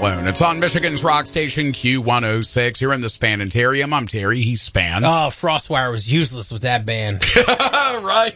alone. It's on Michigan's rock station Q106. You're in the Spanitarium. I'm Terry. He's Span. Oh, Frostwire was useless with that band. Right.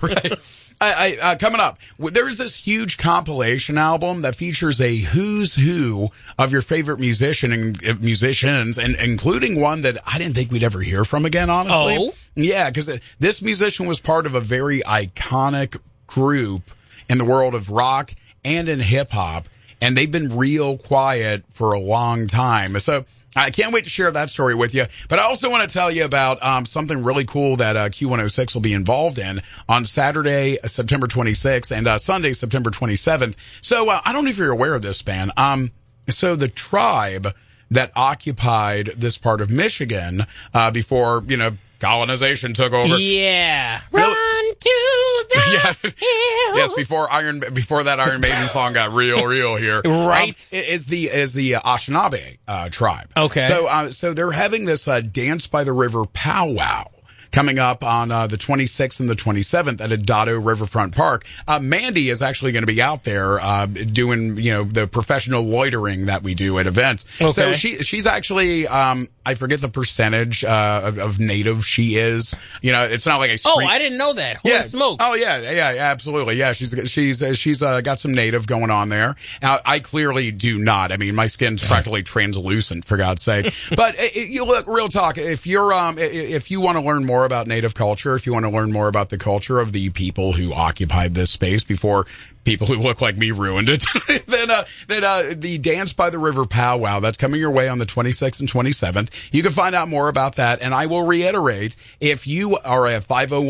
Coming up, there's this huge compilation album that features a who's who of your favorite musicians, and including one that I didn't think we'd ever hear from again, honestly. Oh? Yeah, because this musician was part of a very iconic group in the world of rock and in hip-hop, and they've been real quiet for a long time. So I can't wait to share that story with you. But I also want to tell you about something really cool that Q106 will be involved in on Saturday, September 26th, and Sunday, September 27th. So I don't know if you're aware of this, Span. So the tribe that occupied this part of Michigan before, colonization took over. Yeah. Run to the hill. Yes, before that Iron Maiden song got real here. Right. Is the Anishinaabe tribe. Okay. So they're having this Dance by the River powwow coming up on the 26th and the 27th at Adado Riverfront Park. Mandy is actually going to be out there doing, the professional loitering that we do at events. Okay. So she's actually, I forget the percentage of native she is. It's not like Oh, I didn't know that. Holy smokes. Oh, yeah, absolutely. Yeah, she's got some native going on there. I clearly do not. I mean, my skin's practically translucent, for God's sake. But you look, real talk, if you want to learn more about native culture, if you want to learn more about the culture of the people who occupied this space before people who look like me ruined it, then the Dance by the River powwow, that's coming your way on the 26th and 27th. You can find out more about that. And I will reiterate, if you are a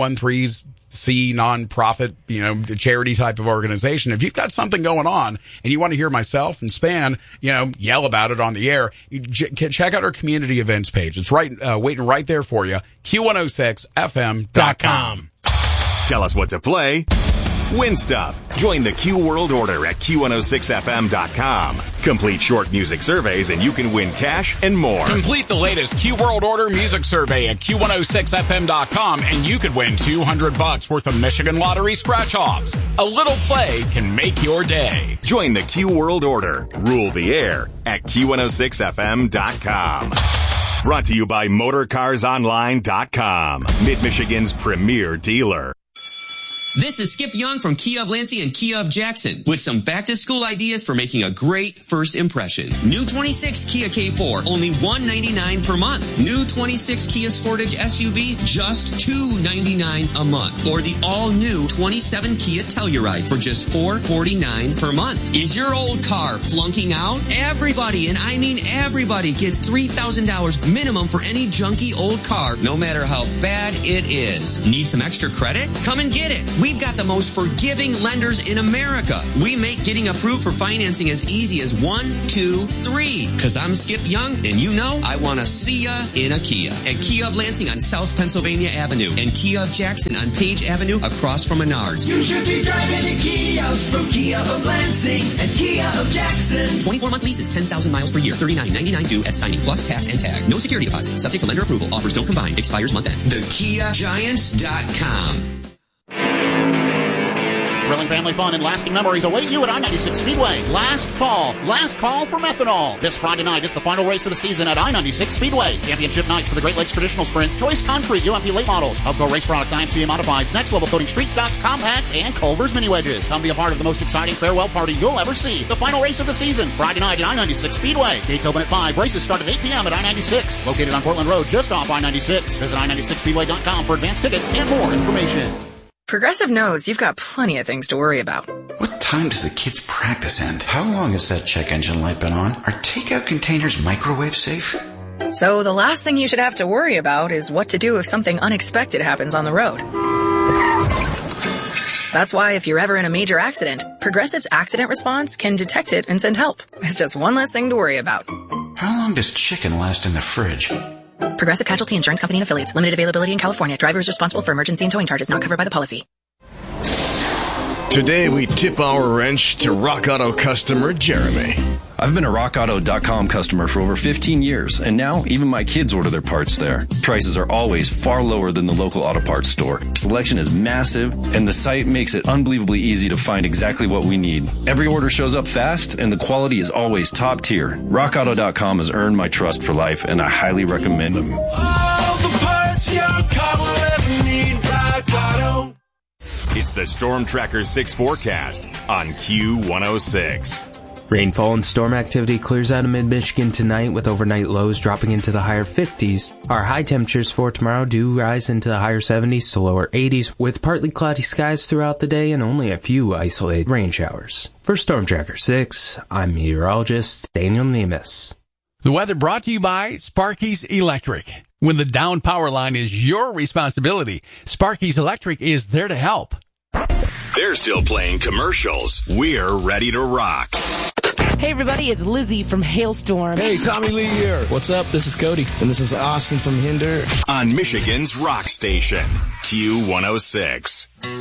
5013C nonprofit, charity type of organization, if you've got something going on and you want to hear myself and Span, yell about it on the air, check out our community events page. It's right, waiting right there for you. Q106fm.com. Tell us what to play. Win stuff. Join the Q World Order at Q106fm.com. Complete short music surveys and you can win cash and more. Complete the latest Q World Order music survey at Q106fm.com and you could win $200 worth of Michigan Lottery scratch-offs. A little play can make your day. Join the Q World Order. Rule the air at Q106fm.com. Brought to you by MotorCarsOnline.com, Mid-Michigan's premier dealer. This is Skip Young from Kia of Lansing and Kia of Jackson with some back-to-school ideas for making a great first impression. New 26 Kia K4, only $199 per month. New 26 Kia Sportage SUV, just $299 a month. Or the all-new 27 Kia Telluride for just $449 per month. Is your old car flunking out? Everybody, and I mean everybody, gets $3,000 minimum for any junky old car, no matter how bad it is. Need some extra credit? Come and get it. We've got the most forgiving lenders in America. We make getting approved for financing as easy as 1, 2, 3. Cause I'm Skip Young, and I want to see ya in a Kia. At Kia of Lansing on South Pennsylvania Avenue, and Kia of Jackson on Page Avenue across from Menards. You should be driving a Kia from Kia of Lansing and Kia of Jackson. 24-month lease is 10,000 miles per year. $39.99 due at signing plus tax and tag. No security deposit. Subject to lender approval. Offers don't combine. Expires month end. TheKiaGiants.com. Thrilling family fun and lasting memories await you at I-96 Speedway. Last call for methanol. This Friday night is the final race of the season at I-96 Speedway. Championship night for the Great Lakes Traditional Sprints, Choice Concrete, UMP Late Models, Hubco Race Products, IMCA Modifieds, Next Level Coating, Street Stocks, Compacts, and Culver's Mini Wedges. Come be a part of the most exciting farewell party you'll ever see. The final race of the season, Friday night at I-96 Speedway. Gates open at 5. Races start at 8 p.m. at I-96. Located on Portland Road, just off I-96. Visit I-96Speedway.com for advanced tickets and more information. Progressive knows you've got plenty of things to worry about. What time does the kids' practice end? How long has that check engine light been on? Are takeout containers microwave safe? So the last thing you should have to worry about is what to do if something unexpected happens on the road. That's why if you're ever in a major accident, Progressive's accident response can detect it and send help. It's just one less thing to worry about. How long does chicken last in the fridge? Progressive Casualty Insurance Company and Affiliates. Limited availability in California. Driver is responsible for emergency and towing charges not covered by the policy. Today we tip our wrench to Rock Auto customer Jeremy. I've been a RockAuto.com customer for over 15 years, and now even my kids order their parts there. Prices are always far lower than the local auto parts store. Selection is massive, and the site makes it unbelievably easy to find exactly what we need. Every order shows up fast, and the quality is always top tier. RockAuto.com has earned my trust for life, and I highly recommend them. All the parts your car will ever need, Rock Auto. It's the Storm Tracker 6 forecast on Q106. Rainfall and storm activity clears out of mid-Michigan tonight with overnight lows dropping into the higher 50s. Our high temperatures for tomorrow do rise into the higher 70s to lower 80s with partly cloudy skies throughout the day and only a few isolated rain showers. For Storm Tracker 6, I'm meteorologist Daniel Nemes. The weather brought to you by Sparky's Electric. When the down power line is your responsibility, Sparky's Electric is there to help. They're still playing commercials. We're ready to rock. Hey everybody, it's Lizzie from Hailstorm. Hey, Tommy Lee here. What's up? This is Cody. And this is Austin from Hinder. On Michigan's rock station, Q106.